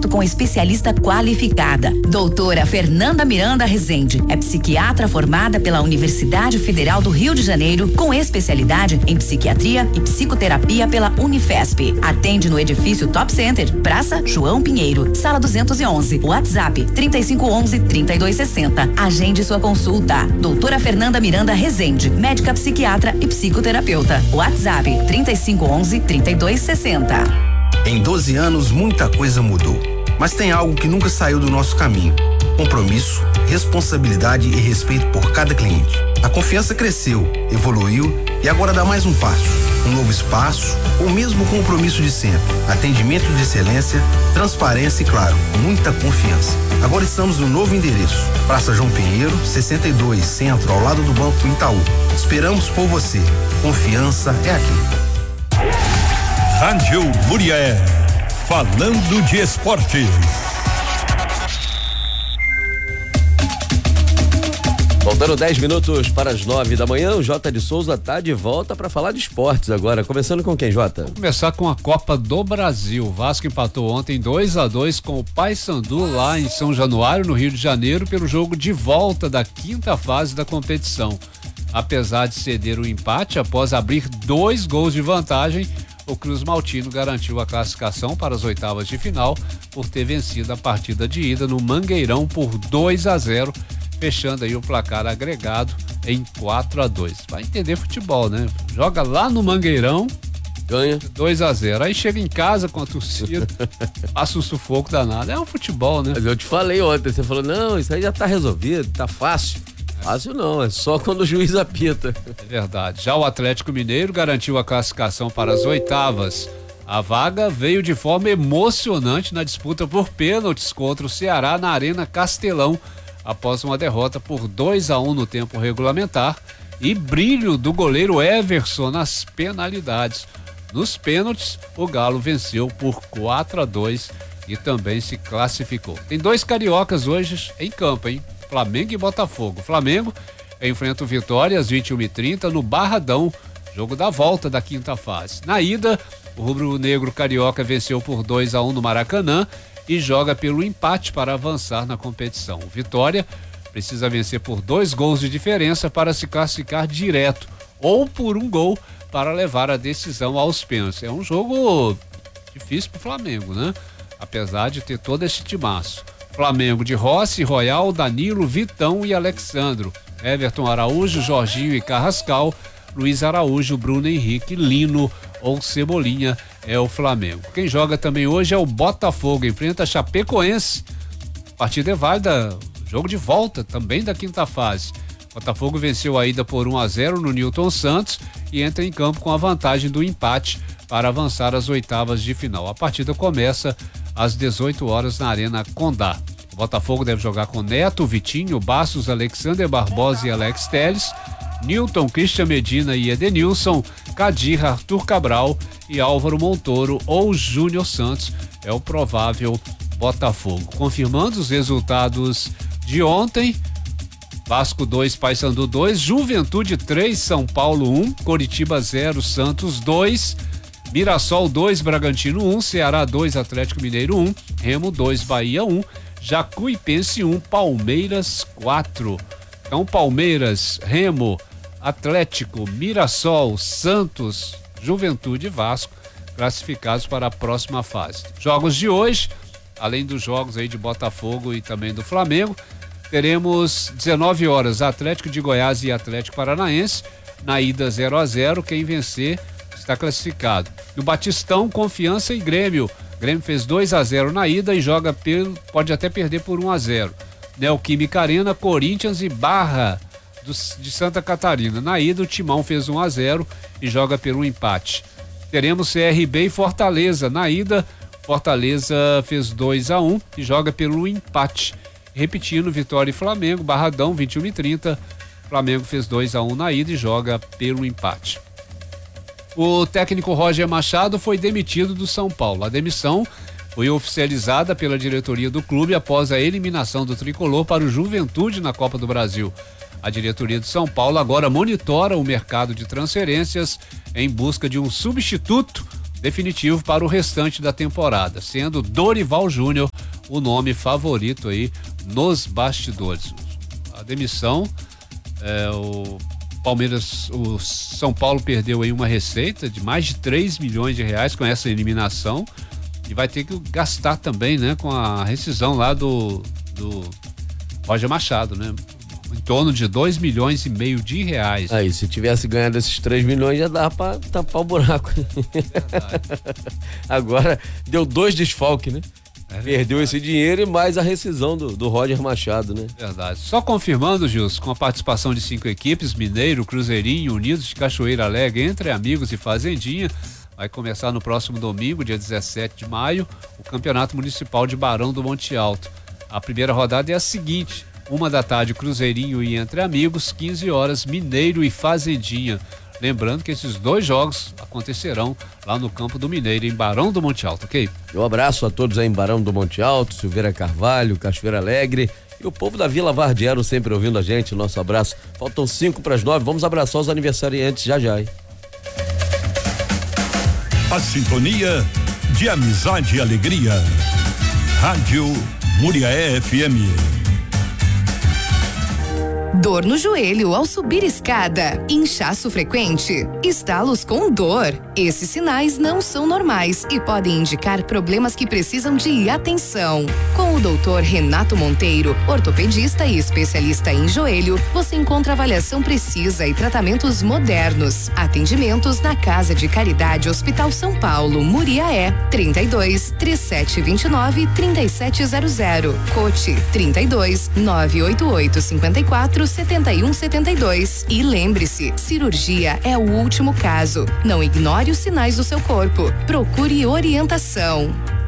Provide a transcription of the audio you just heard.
atendimento com especialista qualificada. Doutora Fernanda Miranda Rezende é psiquiatra formada pela Universidade Federal do Rio de Janeiro, com especialidade em psiquiatria e psicoterapia pela Unifesp. Atende no edifício Top Center, Praça João Pinheiro, sala 211. WhatsApp 3511-3260. Agende sua consulta. Doutora Fernanda Miranda Rezende, médica psiquiatra e psicoterapeuta. WhatsApp 3511-3260. Em 12 anos, muita coisa mudou. Mas tem algo que nunca saiu do nosso caminho: compromisso, responsabilidade e respeito por cada cliente. A confiança cresceu, evoluiu e agora dá mais um passo. Um novo espaço, o mesmo compromisso de sempre. Atendimento de excelência, transparência e, claro, muita confiança. Agora estamos no novo endereço: Praça João Pinheiro, 62, Centro, ao lado do Banco Itaú. Esperamos por você. Confiança é aqui. Rádio Murié, falando de esportes. Faltando 10 minutos para as 9 da manhã, o Jota de Souza tá de volta para falar de esportes agora. Começando com quem, Jota? Vamos começar com a Copa do Brasil. O Vasco empatou ontem 2-2 com o Paysandu lá em São Januário, no Rio de Janeiro, pelo jogo de volta da quinta fase da competição. Apesar de ceder o empate após abrir 2 gols de vantagem, o Cruz Maltino garantiu a classificação para as oitavas de final por ter vencido a partida de ida no Mangueirão por 2-0, fechando aí o placar agregado em 4-2. Vai entender futebol, né? Joga lá no Mangueirão, ganha 2-0. Aí chega em casa com a torcida, passa um sufoco danado. É um futebol, né? Mas eu te falei ontem, você falou, não, isso aí já tá resolvido, tá fácil. Fácil não, é só quando o juiz apita. É verdade. Já o Atlético Mineiro garantiu a classificação para as oitavas. A vaga veio de forma emocionante na disputa por pênaltis contra o Ceará na Arena Castelão, após uma derrota por 2-1 no tempo regulamentar e brilho do goleiro Everson nas penalidades. Nos pênaltis, o Galo venceu por 4-2 e também se classificou. Tem 2 cariocas hoje em campo, hein? Flamengo e Botafogo. Flamengo enfrenta o Vitória às 21h30 no Barradão, jogo da volta da quinta fase. Na ida, o rubro-negro carioca venceu por 2-1 no Maracanã e joga pelo empate para avançar na competição. O Vitória precisa vencer por 2 gols de diferença para se classificar direto, ou por 1 gol para levar a decisão aos pênaltis. É um jogo difícil para o Flamengo, né? Apesar de ter todo esse timaço. Flamengo de Rossi, Royal, Danilo, Vitão e Alexandro. Everton Araújo, Jorginho e Carrascal, Luiz Araújo, Bruno Henrique, Lino ou Cebolinha é o Flamengo. Quem joga também hoje é o Botafogo, enfrenta a Chapecoense. A partida é válida, jogo de volta também da quinta fase. Botafogo venceu a ida por 1-0 no Newton Santos e entra em campo com a vantagem do empate para avançar às oitavas de final. A partida começa às 18 horas na Arena Condá. O Botafogo deve jogar com Neto, Vitinho, Bastos, Alexander Barbosa e Alex Telles, Newton, Christian Medina e Edenilson, Kadir, Arthur Cabral e Álvaro Montoro ou Júnior Santos é o provável Botafogo. Confirmando os resultados de ontem: Vasco 2, Paysandu 2, Juventude 3, São Paulo 1, Coritiba 0, Santos 2, Mirassol 2, Bragantino 1, Ceará 2, Atlético Mineiro 1, Remo 2, Bahia 1, Jacuipense 1, Palmeiras 4. Então, Palmeiras, Remo, Atlético, Mirassol, Santos, Juventude e Vasco classificados para a próxima fase. Jogos de hoje, além dos jogos aí de Botafogo e também do Flamengo, teremos 19 horas Atlético de Goiás e Atlético Paranaense, na ida 0-0, quem vencer está classificado. No Batistão, Confiança e Grêmio. Grêmio fez 2-0 na ida e pode até perder por 1-0. Neoquímica Arena, Corinthians e Barra de Santa Catarina. Na ida, o Timão fez 1-0 e joga pelo empate. Teremos CRB e Fortaleza. Na ida, Fortaleza fez 2-1 e joga pelo empate. Repetindo, Vitória e Flamengo, Barradão, 21h30. Flamengo fez 2-1 na ida e joga pelo empate. O técnico Roger Machado foi demitido do São Paulo. A demissão foi oficializada pela diretoria do clube após a eliminação do tricolor para o Juventude na Copa do Brasil. A diretoria do São Paulo agora monitora o mercado de transferências em busca de um substituto definitivo para o restante da temporada, sendo Dorival Júnior o nome favorito aí nos bastidores. A demissão, o São Paulo perdeu aí uma receita de mais de 3 milhões de reais com essa eliminação e vai ter que gastar também, né, com a rescisão lá do Roger Machado, né? Em torno de 2 milhões e meio de reais. Aí, se tivesse ganhado esses 3 milhões, já dava pra tampar o buraco. Agora, deu 2 desfalques, né? Perdeu esse dinheiro e mais a rescisão do Roger Machado, né? Verdade. Só confirmando, Gilson, com a participação de 5 equipes, Mineiro, Cruzeirinho, Unidos de Cachoeira Alegre, Entre Amigos e Fazendinha, vai começar no próximo domingo, dia 17 de maio, o Campeonato Municipal de Barão do Monte Alto. A primeira rodada é a seguinte: 13h, Cruzeirinho e Entre Amigos, 15 horas, Mineiro e Fazendinha. Lembrando que esses 2 jogos acontecerão lá no campo do Mineiro, em Barão do Monte Alto, ok? Um abraço a todos aí em Barão do Monte Alto, Silveira Carvalho, Cachoeira Alegre e o povo da Vila Vardiero sempre ouvindo a gente. Nosso abraço. Faltam 8:55, vamos abraçar os aniversariantes já, hein? A sintonia de amizade e alegria. Rádio Muriaé FM. Dor no joelho ao subir escada, inchaço frequente, estalos com dor. Esses sinais não são normais e podem indicar problemas que precisam de atenção. Com o Dr. Renato Monteiro, ortopedista e especialista em joelho, você encontra avaliação precisa e tratamentos modernos. Atendimentos na Casa de Caridade Hospital São Paulo, Muriaé, 32 3729 3700. Cote 32 988 54 7172. E lembre-se, cirurgia é o último caso. Não ignore os sinais do seu corpo. Procure orientação.